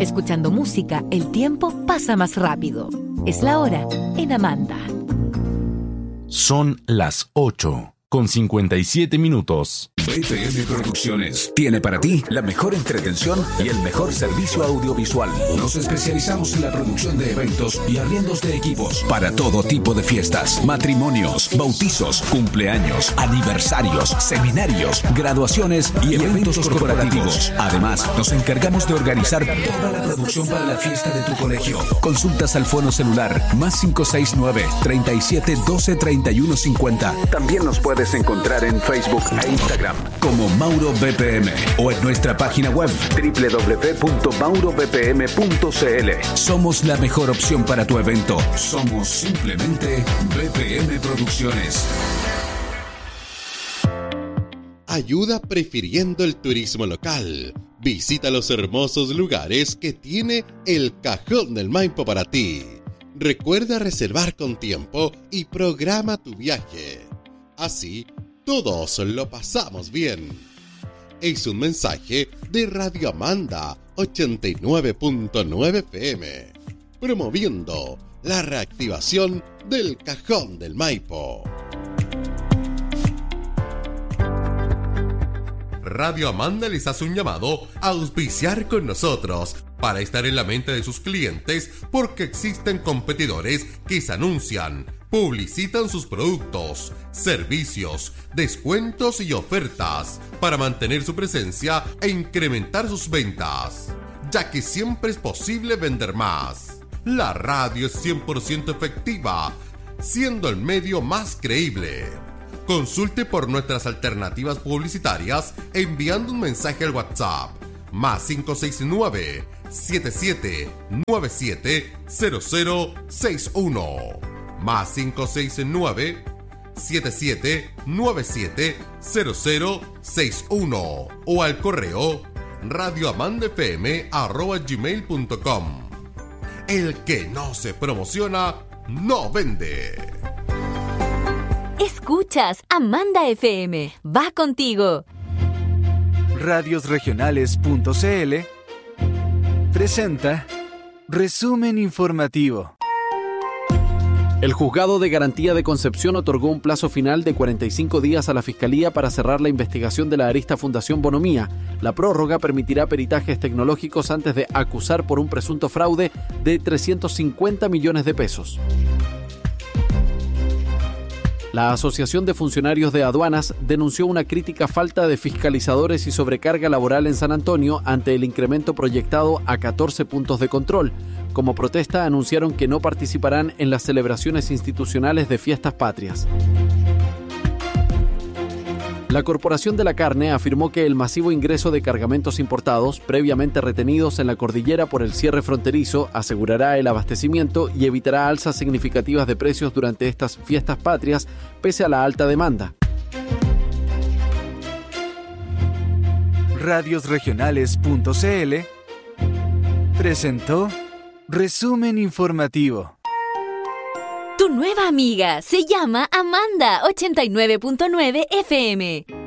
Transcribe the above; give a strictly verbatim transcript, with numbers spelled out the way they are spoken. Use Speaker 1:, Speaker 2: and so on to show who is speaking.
Speaker 1: Escuchando música, el tiempo pasa más rápido. Es la hora en Amanda.
Speaker 2: Son las ocho con cincuenta y siete minutos.
Speaker 3: B P M Producciones tiene para ti la mejor entretención y el mejor servicio audiovisual. Nos especializamos en la producción de eventos y arriendos de equipos para todo tipo de fiestas, matrimonios, bautizos, cumpleaños, aniversarios, seminarios, graduaciones y eventos corporativos. Además, nos encargamos de organizar toda la producción para la fiesta de tu colegio. Consultas al fono celular más cinco seis nueve, treinta y siete, doce, treinta y uno, cincuenta. También nos puedes encontrar en Facebook e Instagram como Mauro B P M o en nuestra página web doble u doble u doble u punto mauro b p m punto c l. Somos la mejor opción para tu evento. Somos simplemente B P M Producciones.
Speaker 4: Ayuda prefiriendo el turismo local. Visita los hermosos lugares que tiene el Cajón del Maipo para ti. Recuerda reservar con tiempo y programa tu viaje. Así, todos lo pasamos bien. Es un mensaje de Radio Amanda ochenta y nueve punto nueve F M, promoviendo la reactivación del Cajón del Maipo. Radio Amanda les hace un llamado a auspiciar con nosotros para estar en la mente de sus clientes, porque existen competidores que se anuncian, publicitan sus productos, servicios, descuentos y ofertas para mantener su presencia e incrementar sus ventas, ya que siempre es posible vender más. La radio es cien por ciento efectiva, siendo el medio más creíble. Consulte por nuestras alternativas publicitarias enviando un mensaje al WhatsApp más cinco seis nueve, siete siete nueve siete, cero cero seis uno más cinco seis nueve, siete siete nueve siete, cero cero seis uno o al correo radioamandafm arroba gmail punto com. El que no se promociona no vende.
Speaker 1: Escuchas Amanda F M. Va contigo.
Speaker 5: radios regionales punto c l presenta Resumen Informativo.
Speaker 6: El Juzgado de Garantía de Concepción otorgó un plazo final de cuarenta y cinco días a la Fiscalía para cerrar la investigación de la arista Fundación Bonomía. La prórroga permitirá peritajes tecnológicos antes de acusar por un presunto fraude de trescientos cincuenta millones de pesos. La Asociación de Funcionarios de Aduanas denunció una crítica falta de fiscalizadores y sobrecarga laboral en San Antonio ante el incremento proyectado a catorce puntos de control. Como protesta, anunciaron que no participarán en las celebraciones institucionales de fiestas patrias. La Corporación de la Carne afirmó que el masivo ingreso de cargamentos importados, previamente retenidos en la cordillera por el cierre fronterizo, asegurará el abastecimiento y evitará alzas significativas de precios durante estas fiestas patrias, pese a la alta demanda.
Speaker 5: radios regionales punto c l presentó Resumen Informativo.
Speaker 1: Tu nueva amiga se llama Amanda ochenta y nueve punto nueve F M.